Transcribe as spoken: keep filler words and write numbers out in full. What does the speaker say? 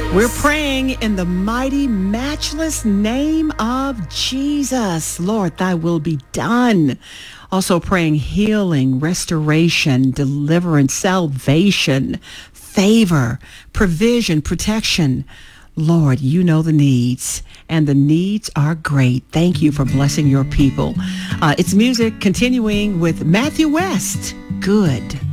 We're praying in the mighty, matchless name of Jesus. Lord, thy will be done. Also praying healing, restoration, deliverance, salvation, favor, provision, protection. Lord, you know the needs, and the needs are great. Thank you for blessing your people. Uh, it's music continuing with Matthew West. Good.